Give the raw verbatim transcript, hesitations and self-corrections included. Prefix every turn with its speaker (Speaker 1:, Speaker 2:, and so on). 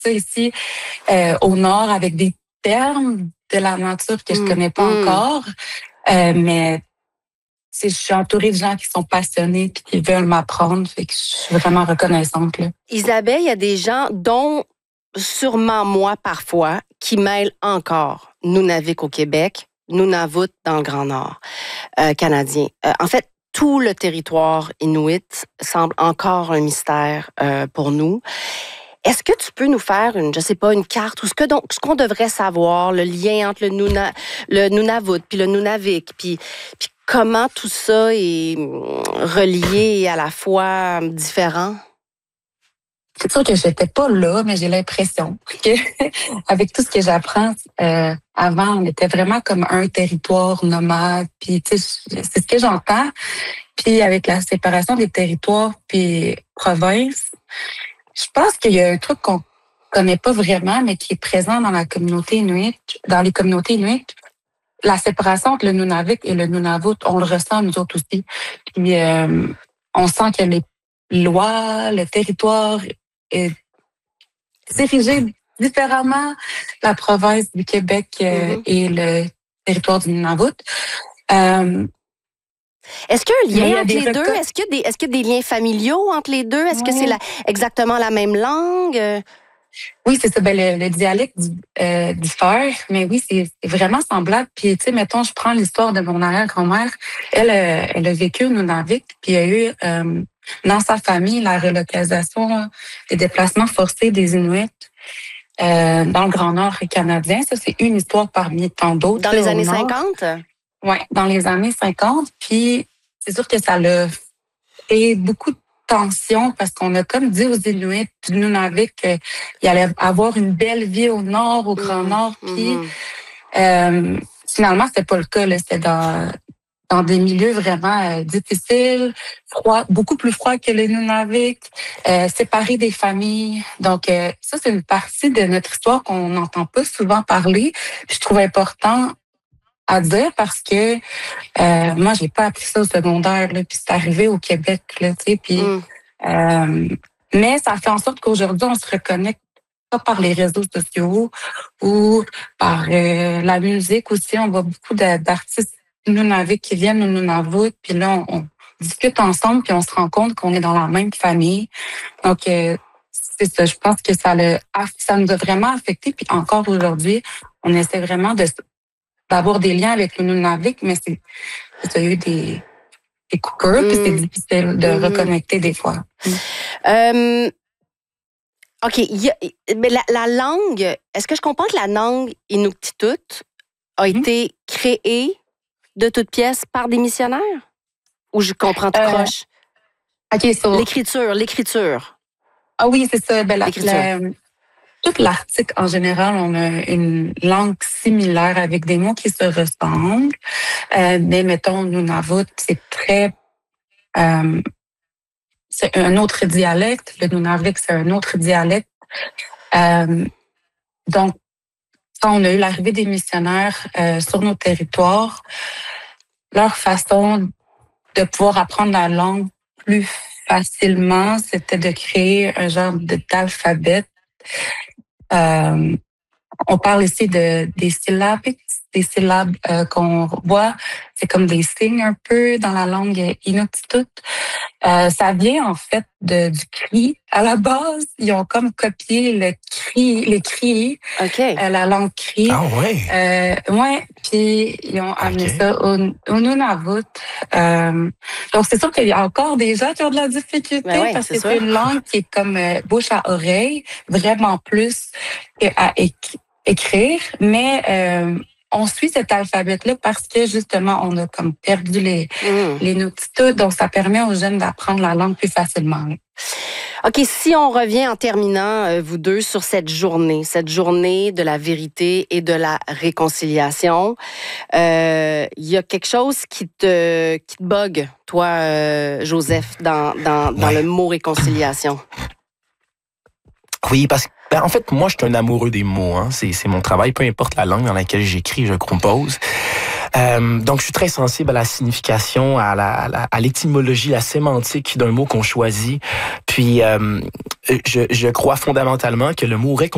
Speaker 1: ça ici euh, au nord avec des termes de la nature que je connais pas
Speaker 2: mmh.
Speaker 1: encore. Euh, mais je suis entourée de gens qui sont passionnés et qui veulent m'apprendre. Fait que je suis vraiment reconnaissante. Là.
Speaker 2: Isabelle, il y a des gens, dont sûrement moi parfois, qui mêlent encore Nunavik au Québec, Nunavut dans le Grand Nord euh, canadien. Euh, en fait, tout le territoire inuit semble encore un mystère euh, pour nous. Est-ce que tu peux nous faire une, je sais pas, une carte ou ce que donc, ce qu'on devrait savoir, le lien entre le Nuna, le Nunavut puis le Nunavik, puis, puis comment tout ça est relié et à la fois différent?
Speaker 1: C'est sûr que j'étais pas là, mais j'ai l'impression que avec tout ce que j'apprends euh, avant, on était vraiment comme un territoire nomade. Puis tu sais, c'est ce que j'entends. Puis avec la séparation des territoires puis provinces, je pense qu'il y a un truc qu'on connaît pas vraiment, mais qui est présent dans la communauté inuit, dans les communautés inuites. La séparation entre le Nunavik et le Nunavut, on le ressent nous autres aussi. Puis euh, on sent que les lois, le territoire est dirigé différemment, la province du Québec euh, mm-hmm. et le territoire du Nunavut. Euh,
Speaker 2: Est-ce qu'il y a un lien entre les
Speaker 1: records...
Speaker 2: deux? Est-ce qu'il y a des, est-ce qu'il y a des liens familiaux entre les deux? Est-ce oui. que c'est la, exactement la même langue?
Speaker 1: Oui, c'est ça. Ben, le, le dialecte euh, diffère, mais oui, c'est, c'est vraiment semblable. Puis, tu sais, mettons, je prends l'histoire de mon arrière-grand-mère. Elle, euh, elle a vécu au Nunavik, puis il y a eu euh, dans sa famille la relocalisation des déplacements forcés des Inuits euh, dans le Grand Nord canadien. Ça, c'est une histoire parmi tant d'autres.
Speaker 2: Dans les années cinquante?
Speaker 1: Oui, dans les années cinquante. Puis, c'est sûr que ça l'a fait beaucoup de tension parce qu'on a comme dit aux Inuits du Nunavik qu'il allait avoir une belle vie au nord, au Grand Nord. Mmh, puis mmh. Euh, finalement, c'était pas le cas. Là. C'était dans, dans des milieux vraiment euh, difficiles, froids, beaucoup plus froids que les Nunavik, euh, séparés des familles. Donc, euh, ça, c'est une partie de notre histoire qu'on n'entend pas souvent parler. Puis, je trouve important à dire parce que euh, moi, j'ai pas appris ça au secondaire, là, puis c'est arrivé au Québec, là, tu sais, puis mm. euh, mais ça fait en sorte qu'aujourd'hui, on se reconnecte pas par les réseaux sociaux ou par euh, la musique aussi. On voit beaucoup de, d'artistes Nunavik qui viennent au Nunavut, puis là, on, on discute ensemble, puis on se rend compte qu'on est dans la même famille. Donc, euh, c'est ça. Je pense que ça, le, ça nous a vraiment affecté, puis encore aujourd'hui, on essaie vraiment de d'avoir des liens avec le Nunavik, mais c'est, il y a eu des, des coupures, mmh. puis c'est difficile de mmh. reconnecter des fois. Mmh.
Speaker 2: Euh, OK. Y a, mais la, la langue, est-ce que je comprends que la langue inuktitut a mmh. été créée de toutes pièces par des missionnaires? Ou je comprends tout euh, croche?
Speaker 1: OK, so...
Speaker 2: L'écriture, l'écriture.
Speaker 1: Ah oui, c'est ça. Ben, la, la, Toute l'Arctique, en général, on a une langue similaire avec des mots qui se ressemblent. Euh, mais mettons, Nunavut, c'est très... Euh, c'est un autre dialecte. Le Nunavik, c'est un autre dialecte. Euh, donc, quand on a eu l'arrivée des missionnaires euh, sur nos territoires, leur façon de pouvoir apprendre la langue plus facilement, c'était de créer un genre de, d'alphabet. Euh, on parle ici de des syllabes, des syllabes euh, qu'on voit, c'est comme des signes un peu dans la langue inuktitut. Euh, ça vient en fait de, du cri. À la base, ils ont comme copié le cri, les cris,
Speaker 2: okay.
Speaker 1: euh, la langue cri.
Speaker 3: Ah ouais.
Speaker 1: Euh, ouais. Puis ils ont amené okay. ça au, au Nunavut. Euh, donc c'est sûr qu'il y a encore des gens qui ont de la difficulté ben ouais, parce c'est que sûr. C'est une langue qui est comme euh, bouche à oreille, vraiment plus à éc- écrire, mais euh, on suit cet alphabet-là parce que, justement, on a comme perdu les, mmh. les notitudes. Donc, ça permet aux jeunes d'apprendre la langue plus facilement.
Speaker 2: OK, si on revient en terminant, euh, vous deux, sur cette journée, cette journée de la vérité et de la réconciliation, il euh, y a quelque chose qui te, qui te bug, toi, euh, Joseph, dans, dans, dans ouais. le mot réconciliation?
Speaker 3: Oui, parce que Ben, en fait, moi, je suis un amoureux des mots. Hein. C'est, c'est mon travail, peu importe la langue dans laquelle j'écris, je compose. Euh, donc, je suis très sensible à la signification, à, la, à, la, à l'étymologie, la sémantique d'un mot qu'on choisit. Puis, euh, je, je crois fondamentalement que le mot réconciliation